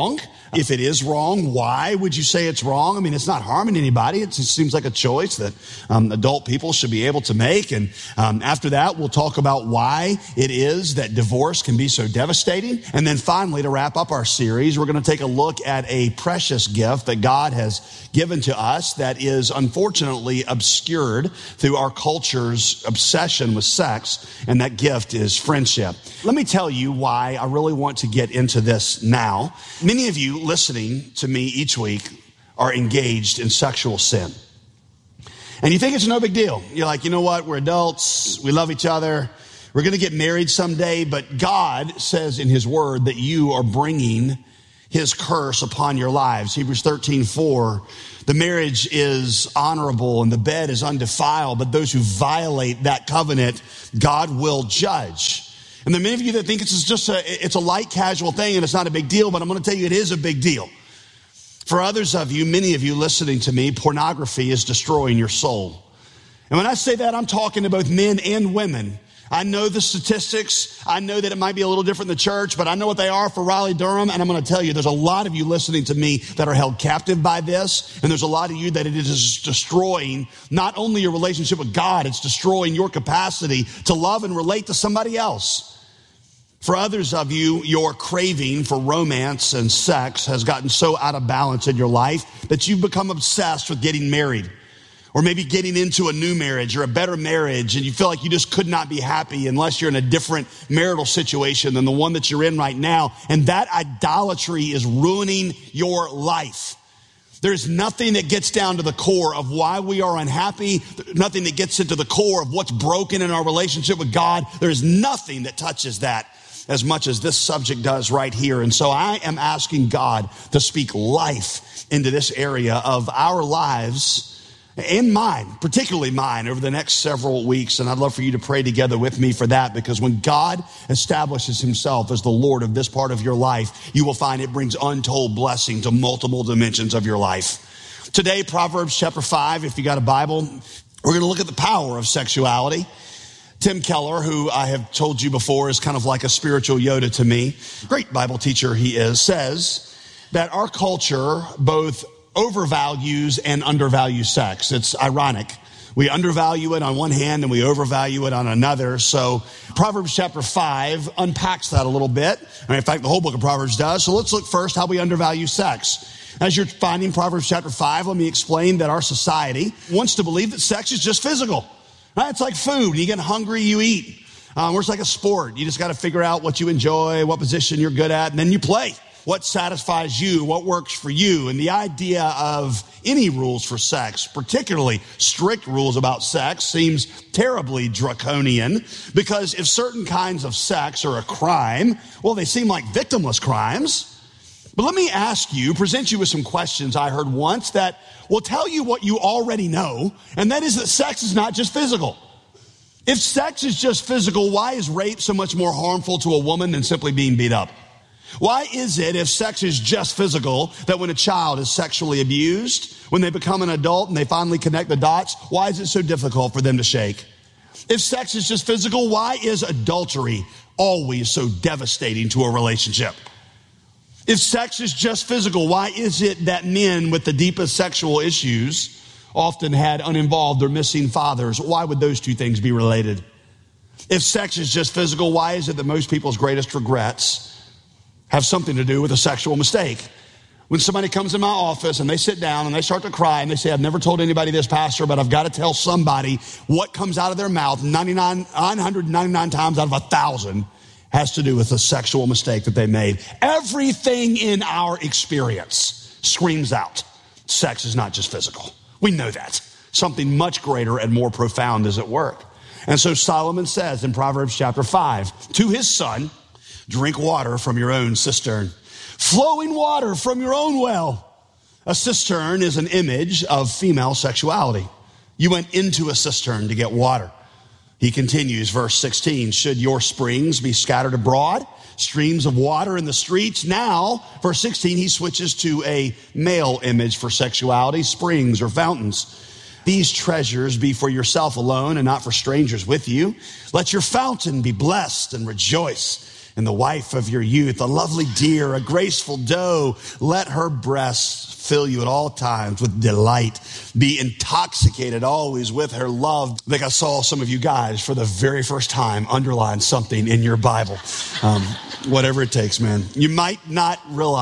If it is wrong, why would you say it's wrong? I mean, it's not harming anybody. It just seems like a choice that um, adult people should be able to make. And um, after that, we'll talk about why it is that divorce can be so devastating. And then finally, to wrap up our series, we're going to take a look at a precious gift that God has given to us that is unfortunately obscured through our culture's obsession with sex. And that gift is friendship. Let me tell you why I really want to get into this now. Many of you listening to me each week are engaged in sexual sin. And you think it's no big deal. You're like, you know what? We're adults. We love each other. We're going to get married someday. But God says in his word that you are bringing his curse upon your lives. Hebrews thirteen four, the marriage is honorable and the bed is undefiled. But those who violate that covenant, God will judge. And there are many of you that think it's just a, it's a light, casual thing and it's not a big deal, but I'm going to tell you it is a big deal. For others of you, many of you listening to me, pornography is destroying your soul. And when I say that, I'm talking to both men and women. I know the statistics. I know that it might be a little different in the church, but I know what they are for Raleigh-Durham. And I'm going to tell you, there's a lot of you listening to me that are held captive by this. And there's a lot of you that it is destroying not only your relationship with God, it's destroying your capacity to love and relate to somebody else. For others of you, your craving for romance and sex has gotten so out of balance in your life that you've become obsessed with getting married. Or maybe getting into a new marriage or a better marriage, and you feel like you just could not be happy unless you're in a different marital situation than the one that you're in right now. And that idolatry is ruining your life. There's nothing that gets down to the core of why we are unhappy. Nothing that gets into the core of what's broken in our relationship with God. There is nothing that touches that as much as this subject does right here. And so I am asking God to speak life into this area of our lives and mine, particularly mine, over the next several weeks. And I'd love for you to pray together with me for that, because when God establishes himself as the Lord of this part of your life, you will find it brings untold blessing to multiple dimensions of your life. Today, Proverbs chapter five, if you got a Bible, we're going to look at the power of sexuality. Tim Keller, who I have told you before is kind of like a spiritual Yoda to me, great Bible teacher he is, says that our culture both overvalues and undervalues sex. It's ironic. We undervalue it on one hand and we overvalue it on another. So Proverbs chapter five unpacks that a little bit. And in fact, the whole book of Proverbs does. So let's look first how we undervalue sex. As you're finding Proverbs chapter five, let me explain that our society wants to believe that sex is just physical. Right? It's like food. You get hungry, you eat. Um, or it's like a sport. You just got to figure out what you enjoy, what position you're good at, and then you play. What satisfies you, what works for you. And the idea of any rules for sex, particularly strict rules about sex, seems terribly draconian, because if certain kinds of sex are a crime, well, they seem like victimless crimes. But let me ask you, present you with some questions I heard once that will tell you what you already know, and that is that sex is not just physical. If sex is just physical, why is rape so much more harmful to a woman than simply being beat up? Why is it, if sex is just physical, that when a child is sexually abused, when they become an adult and they finally connect the dots, why is it so difficult for them to shake? If sex is just physical, why is adultery always so devastating to a relationship? If sex is just physical, why is it that men with the deepest sexual issues often had uninvolved or missing fathers? Why would those two things be related? If sex is just physical, why is it that most people's greatest regrets have something to do with a sexual mistake? When somebody comes in my office and they sit down and they start to cry and they say, I've never told anybody this, Pastor, but I've got to tell somebody, what comes out of their mouth ninety-nine, nine hundred ninety-nine times out of a thousand has to do with a sexual mistake that they made. Everything in our experience screams out, sex is not just physical. We know that. Something much greater and more profound is at work. And so Solomon says in Proverbs chapter five, to his son, drink water from your own cistern, flowing water from your own well. A cistern is an image of female sexuality. You went into a cistern to get water. He continues, verse sixteen, should your springs be scattered abroad, streams of water in the streets? Now, verse sixteen, he switches to a male image for sexuality, springs or fountains. These treasures be for yourself alone and not for strangers with you. Let your fountain be blessed and rejoice. and the wife of your youth, a lovely deer, a graceful doe. Let her breasts fill you at all times with delight. Be intoxicated always with her love. I think I saw some of you guys for the very first time underline something in your Bible. Um, whatever it takes, man. You might not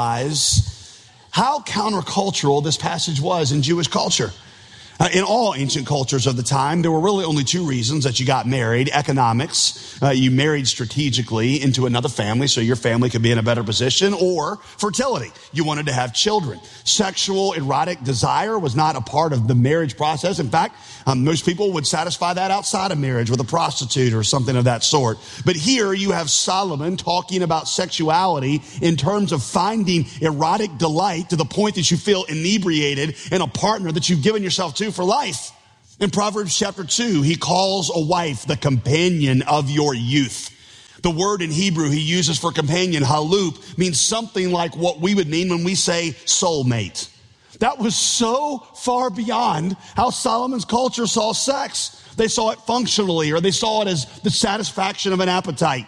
realize how countercultural this passage was in Jewish culture. Uh, in all ancient cultures of the time, there were really only two reasons that you got married. Economics, uh, you married strategically into another family so your family could be in a better position, or fertility, you wanted to have children. Sexual erotic desire was not a part of the marriage process. In fact, um, most people would satisfy that outside of marriage with a prostitute or something of that sort. But here you have Solomon talking about sexuality in terms of finding erotic delight to the point that you feel inebriated in a partner that you've given yourself to for life. In Proverbs chapter two, he calls a wife the companion of your youth. The word in Hebrew he uses for companion, halup, means something like what we would mean when we say soulmate. That was so far beyond how Solomon's culture saw sex. They saw it functionally, or they saw it as the satisfaction of an appetite.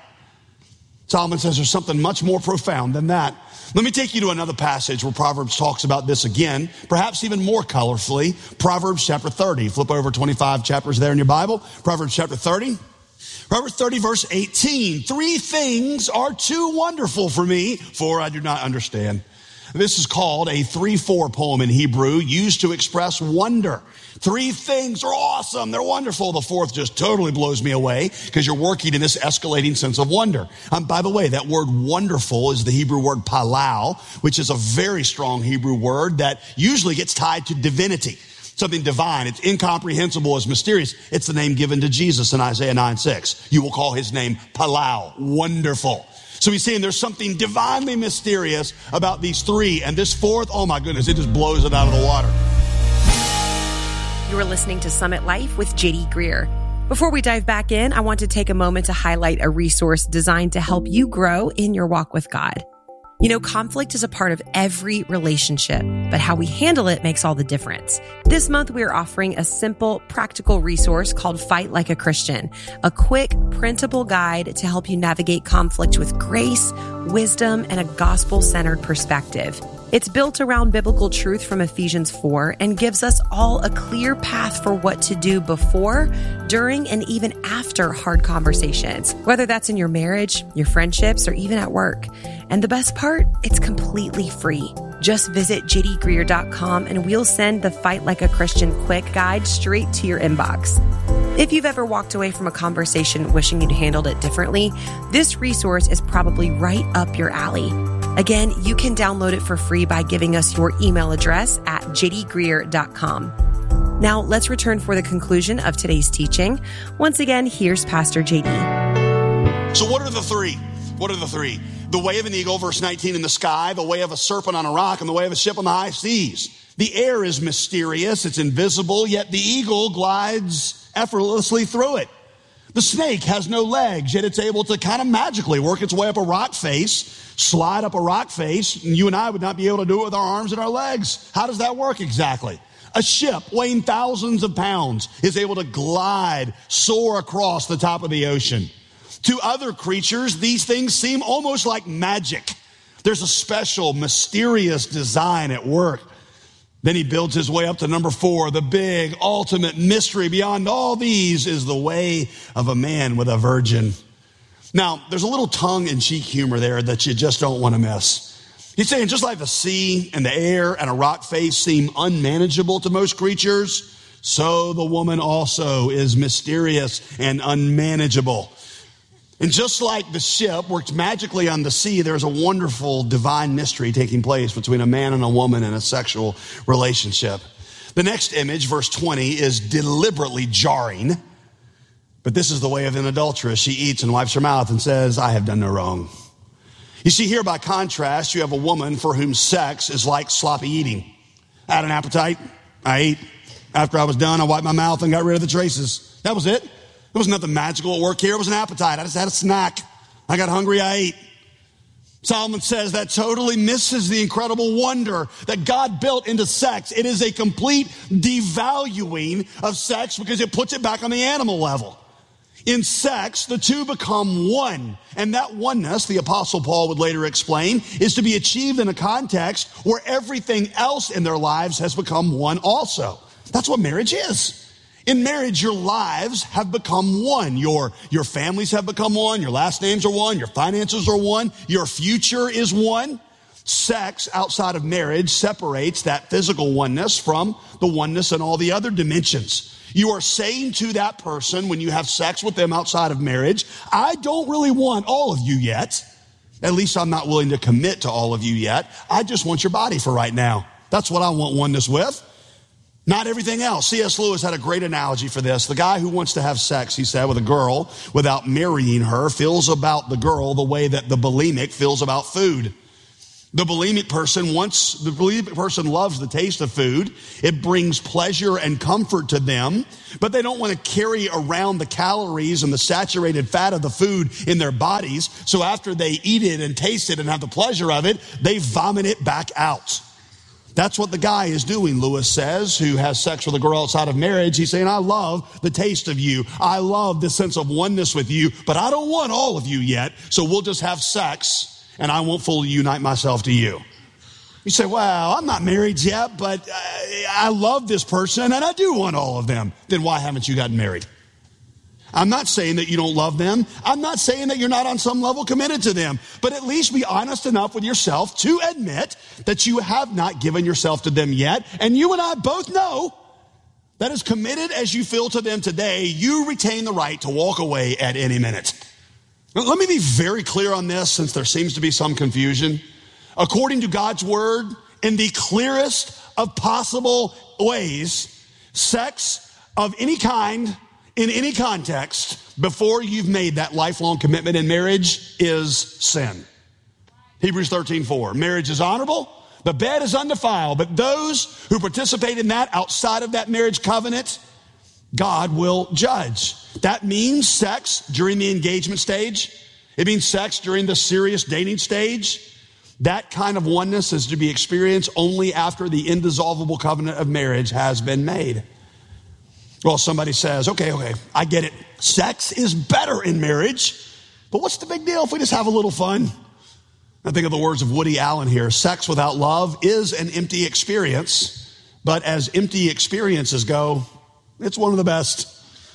Solomon says there's something much more profound than that. Let me take you to another passage where Proverbs talks about this again, perhaps even more colorfully. Proverbs chapter thirty. Flip over twenty-five chapters there in your Bible. Proverbs chapter thirty. Proverbs thirty, verse eighteen. Three things are too wonderful for me, for I do not understand. This is called a three four poem in Hebrew, used to express wonder. Three things are awesome. They're wonderful. The fourth just totally blows me away because you're working in this escalating sense of wonder. Um, by the way, that word wonderful is the Hebrew word palau, which is a very strong Hebrew word that usually gets tied to divinity, something divine. It's incomprehensible, it's mysterious. It's the name given to Jesus in Isaiah nine six. You will call his name Palau, wonderful. So he's saying there's something divinely mysterious about these three. And this fourth, oh my goodness, it just blows it out of the water. You are listening to Summit Life with J D Greer. Before we dive back in, I want to take a moment to highlight a resource designed to help you grow in your walk with God. You know, conflict is a part of every relationship, but how we handle it makes all the difference. This month, we're offering a simple, practical resource called Fight Like a Christian, a quick, printable guide to help you navigate conflict with grace, wisdom, and a gospel-centered perspective. It's built around biblical truth from Ephesians four and gives us all a clear path for what to do before, during, and even after hard conversations, whether that's in your marriage, your friendships, or even at work. And the best part, it's completely free. Just visit j d greer dot com and we'll send the Fight Like a Christian quick guide straight to your inbox. If you've ever walked away from a conversation wishing you'd handled it differently, this resource is probably right up your alley. Again, you can download it for free by giving us your email address at j d greer dot com. Now, let's return for the conclusion of today's teaching. Once again, here's Pastor J D. So what are the three? What are the three? The way of an eagle, verse nineteen, in the sky, the way of a serpent on a rock, and the way of a ship on the high seas. The air is mysterious, it's invisible, yet the eagle glides effortlessly through it. The snake has no legs, yet it's able to kind of magically work its way up a rock face, slide up a rock face, and you and I would not be able to do it with our arms and our legs. How does that work exactly? A ship weighing thousands of pounds is able to glide, soar across the top of the ocean. To other creatures, these things seem almost like magic. There's a special, mysterious design at work. Then he builds his way up to number four. The big, ultimate mystery beyond all these is the way of a man with a virgin. Now, there's a little tongue-in-cheek humor there that you just don't want to miss. He's saying just like the sea and the air and a rock face seem unmanageable to most creatures, so the woman also is mysterious and unmanageable. And just like the ship works magically on the sea, there's a wonderful divine mystery taking place between a man and a woman in a sexual relationship. The next image, verse twenty, is deliberately jarring. But this is the way of an adulteress. She eats and wipes her mouth and says, I have done no wrong. You see here, by contrast, you have a woman for whom sex is like sloppy eating. I had an appetite. I ate. After I was done, I wiped my mouth and got rid of the traces. That was it. There was nothing magical at work here. It was an appetite. I just had a snack. I got hungry. I ate. Solomon says that totally misses the incredible wonder that God built into sex. It is a complete devaluing of sex because it puts it back on the animal level. In sex, the two become one. And that oneness, the Apostle Paul would later explain, is to be achieved in a context where everything else in their lives has become one also. That's what marriage is. In marriage, your lives have become one. Your, your families have become one. Your last names are one. Your finances are one. Your future is one. Sex outside of marriage separates that physical oneness from the oneness in all the other dimensions. You are saying to that person when you have sex with them outside of marriage, I don't really want all of you yet. At least I'm not willing to commit to all of you yet. I just want your body for right now. That's what I want oneness with. Not everything else. C S Lewis had a great analogy for this. The guy who wants to have sex, he said, with a girl without marrying her feels about the girl the way that the bulimic feels about food. The bulimic person wants, the bulimic person loves the taste of food. It brings pleasure and comfort to them, but they don't want to carry around the calories and the saturated fat of the food in their bodies. So after they eat it and taste it and have the pleasure of it, they vomit it back out. That's what the guy is doing, Lewis says, who has sex with a girl outside of marriage. He's saying, I love the taste of you. I love the sense of oneness with you, but I don't want all of you yet. So we'll just have sex and I won't fully unite myself to you. You say, well, I'm not married yet, but I, I love this person and I do want all of them. Then why haven't you gotten married? I'm not saying that you don't love them. I'm not saying that you're not on some level committed to them. But at least be honest enough with yourself to admit that you have not given yourself to them yet. And you and I both know that as committed as you feel to them today, you retain the right to walk away at any minute. Let me be very clear on this, since there seems to be some confusion. According to God's word, in the clearest of possible ways, sex of any kind, in any context, before you've made that lifelong commitment in marriage is sin. Hebrews thirteen four, marriage is honorable, the bed is undefiled, but those who participate in that outside of that marriage covenant, God will judge. That means sex during the engagement stage. It means sex during the serious dating stage. That kind of oneness is to be experienced only after the indissoluble covenant of marriage has been made. Well, somebody says, okay, okay, I get it. Sex is better in marriage, but what's the big deal if we just have a little fun? I think of the words of Woody Allen here. Sex without love is an empty experience, but as empty experiences go, it's one of the best.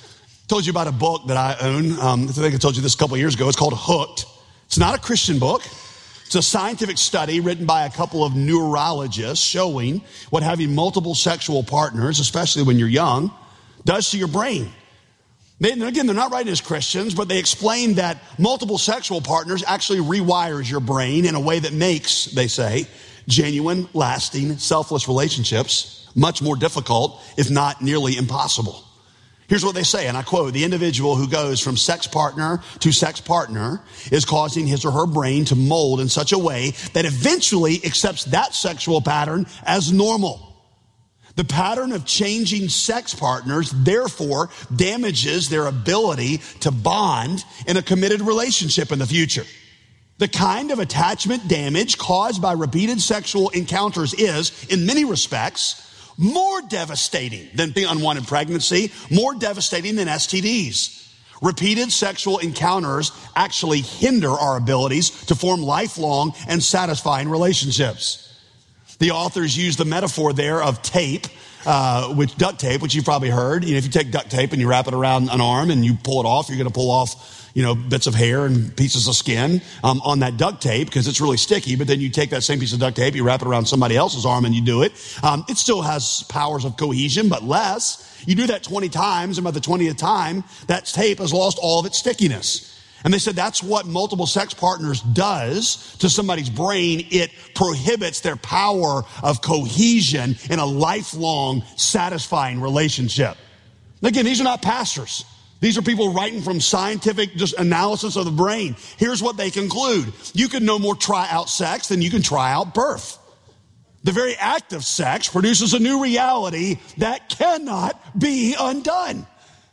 I told you about a book that I own. Um, I think I told you this a couple of years ago. It's called Hooked. It's not a Christian book. It's a scientific study written by a couple of neurologists showing what having multiple sexual partners, especially when you're young, does to your brain. They, again, they're not writing as Christians, but they explain that multiple sexual partners actually rewires your brain in a way that makes, they say, genuine, lasting, selfless relationships much more difficult, if not nearly impossible. Here's what they say, and I quote, the individual who goes from sex partner to sex partner is causing his or her brain to mold in such a way that eventually accepts that sexual pattern as normal. The pattern of changing sex partners, therefore, damages their ability to bond in a committed relationship in the future. The kind of attachment damage caused by repeated sexual encounters is, in many respects, more devastating than the unwanted pregnancy, more devastating than S T Ds. Repeated sexual encounters actually hinder our abilities to form lifelong and satisfying relationships. The authors use the metaphor there of tape, uh, which duct tape, which you've probably heard. You know, if you take duct tape and you wrap it around an arm and you pull it off, you're going to pull off, you know, bits of hair and pieces of skin um, on that duct tape because it's really sticky. But then you take that same piece of duct tape, you wrap it around somebody else's arm and you do it. Um, it still has powers of cohesion, but less. You do that twenty times, and by the twentieth time, that tape has lost all of its stickiness. And they said that's what multiple sex partners does to somebody's brain. It prohibits their power of cohesion in a lifelong, satisfying relationship. Again, these are not pastors. These are people writing from scientific just analysis of the brain. Here's what they conclude. You can no more try out sex than you can try out birth. The very act of sex produces a new reality that cannot be undone.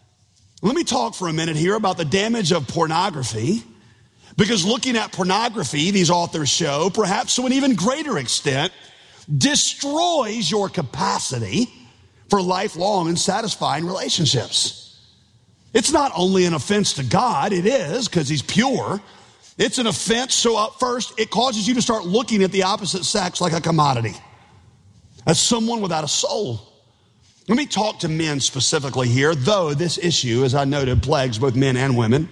Let me talk for a minute here about the damage of pornography, because looking at pornography, these authors show, perhaps to an even greater extent, destroys your capacity for lifelong and satisfying relationships. It's not only an offense to God, it is, because he's pure. It's an offense, so up first, it causes you to start looking at the opposite sex like a commodity, as someone without a soul. Let me talk to men specifically here, though this issue, as I noted, plagues both men and women.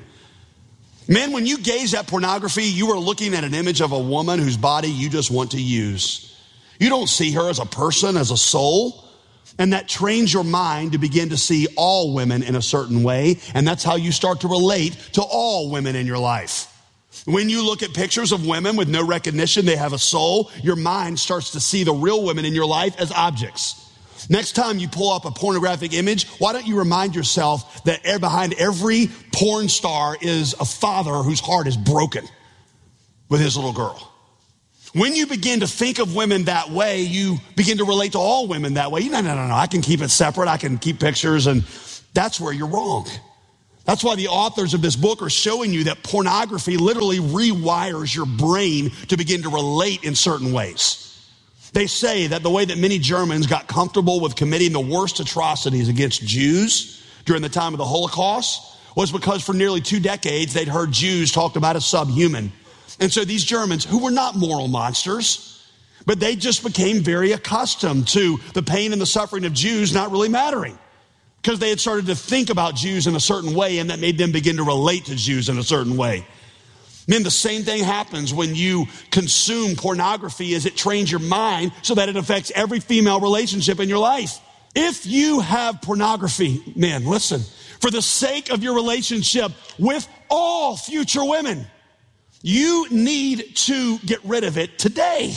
Men, when you gaze at pornography, you are looking at an image of a woman whose body you just want to use. You don't see her as a person, as a soul. And that trains your mind to begin to see all women in a certain way. And that's how you start to relate to all women in your life. When you look at pictures of women with no recognition, they have a soul, your mind starts to see the real women in your life as objects. Next time you pull up a pornographic image, why don't you remind yourself that behind every porn star is a father whose heart is broken with his little girl. When you begin to think of women that way, you begin to relate to all women that way. No, no, no, no, I can keep it separate. I can keep pictures, and that's where you're wrong. That's why the authors of this book are showing you that pornography literally rewires your brain to begin to relate in certain ways. They say that the way that many Germans got comfortable with committing the worst atrocities against Jews during the time of the Holocaust was because for nearly two decades they'd heard Jews talked about as subhuman. And so these Germans, who were not moral monsters, but they just became very accustomed to the pain and the suffering of Jews not really mattering, because they had started to think about Jews in a certain way, and that made them begin to relate to Jews in a certain way. Men, the same thing happens when you consume pornography, is it trains your mind so that it affects every female relationship in your life. If you have pornography, men, listen, for the sake of your relationship with all future women, you need to get rid of it today.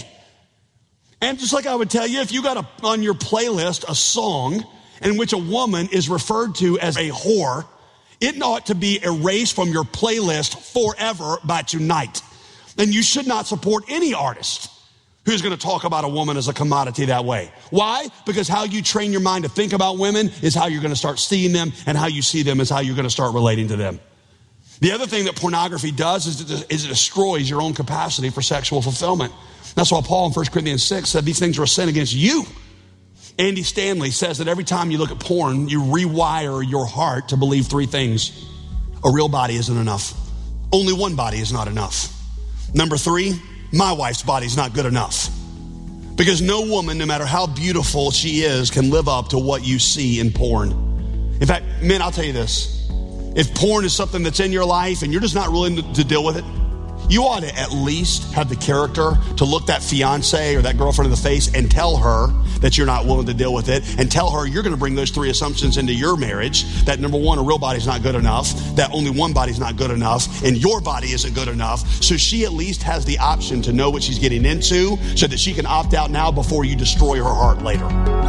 And just like I would tell you, if you got a, on your playlist a song in which a woman is referred to as a whore, it ought to be erased from your playlist forever by tonight. And you should not support any artist who's going to talk about a woman as a commodity that way. Why? Because how you train your mind to think about women is how you're going to start seeing them, and how you see them is how you're going to start relating to them. The other thing that pornography does is it, is it destroys your own capacity for sexual fulfillment. That's why Paul in First Corinthians six said these things are a sin against you. Andy Stanley says that every time you look at porn, you rewire your heart to believe three things. A real body isn't enough. Only one body is not enough. Number three, my wife's body's not good enough. Because no woman, no matter how beautiful she is, can live up to what you see in porn. In fact, men, I'll tell you this. If porn is something that's in your life and you're just not willing to, to deal with it, you ought to at least have the character to look that fiance or that girlfriend in the face and tell her that you're not willing to deal with it, and tell her you're going to bring those three assumptions into your marriage. That number one, a real body's not good enough, that only one body's not good enough, and your body isn't good enough. So she at least has the option to know what she's getting into so that she can opt out now before you destroy her heart later.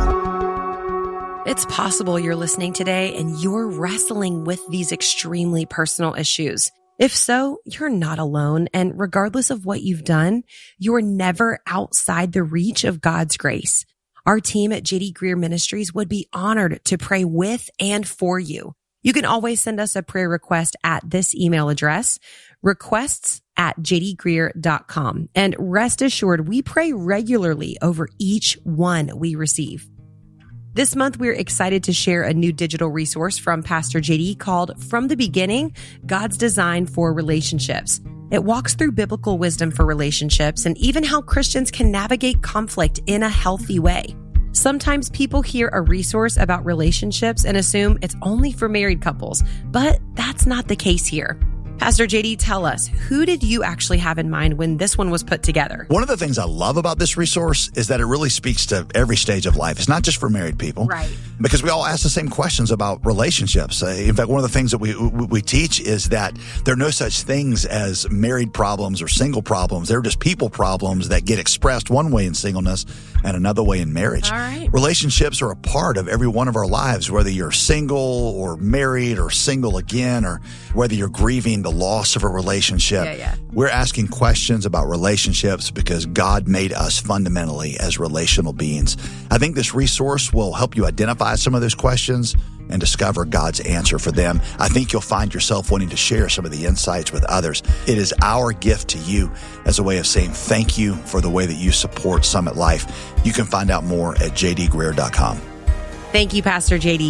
It's possible you're listening today and you're wrestling with these extremely personal issues. If so, you're not alone. And regardless of what you've done, you're never outside the reach of God's grace. Our team at J D Greer Ministries would be honored to pray with and for you. You can always send us a prayer request at this email address, requests at j d greer dot com. And rest assured, we pray regularly over each one we receive. This month, we're excited to share a new digital resource from Pastor J D called From the Beginning, God's Design for Relationships. It walks through biblical wisdom for relationships and even how Christians can navigate conflict in a healthy way. Sometimes people hear a resource about relationships and assume it's only for married couples, but that's not the case here. Pastor J D, tell us, who did you actually have in mind when this one was put together? One of the things I love about this resource is that it really speaks to every stage of life. It's not just for married people. Right. Because we all ask the same questions about relationships. Uh, in fact, one of the things that we we teach is that there are no such things as married problems or single problems. They're just people problems that get expressed one way in singleness and another way in marriage. All right. Relationships are a part of every one of our lives, whether you're single or married or single again, or whether you're grieving the loss of a relationship. Yeah, yeah. We're asking questions about relationships because God made us fundamentally as relational beings. I think this resource will help you identify some of those questions and discover God's answer for them. I think you'll find yourself wanting to share some of the insights with others. It is our gift to you as a way of saying thank you for the way that you support Summit Life. You can find out more at j d greer dot com. Thank you, Pastor J D.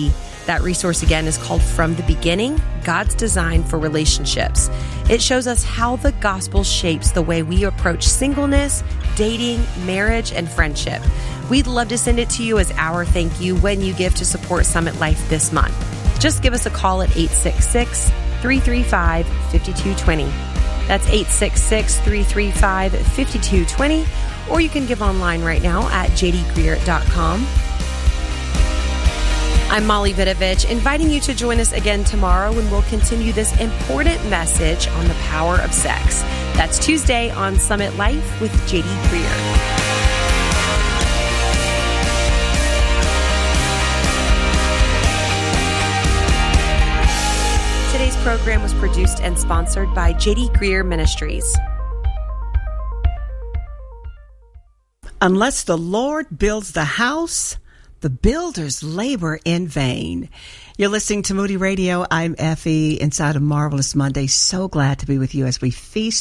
That resource again is called From the Beginning, God's Design for Relationships. It shows us how the gospel shapes the way we approach singleness, dating, marriage, and friendship. We'd love to send it to you as our thank you when you give to support Summit Life this month. Just give us a call at eight six six, three three five, five two two zero. That's eight six six, three three five, five two two zero. Or you can give online right now at j d greer dot com. I'm Molly Vidovich, inviting you to join us again tomorrow when we'll continue this important message on the power of sex. That's Tuesday on Summit Life with J D Greer. Today's program was produced and sponsored by J D Greer Ministries. Unless the Lord builds the house, the builders labor in vain. You're listening to Moody Radio. I'm Effie inside a Marvelous Monday. So glad to be with you as we feast